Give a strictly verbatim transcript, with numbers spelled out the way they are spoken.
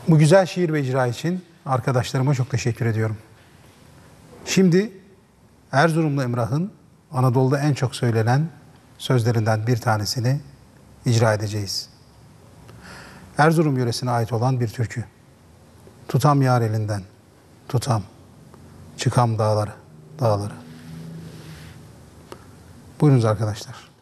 Bu güzel şiir ve icra için arkadaşlarıma çok teşekkür ediyorum. Şimdi Erzurumlu Emrah'ın Anadolu'da en çok söylenen sözlerinden bir tanesini icra edeceğiz. Erzurum yöresine ait olan bir türkü. Tutam yar elinden, tutam, çıkam dağları, dağları. Buyurunuz arkadaşlar.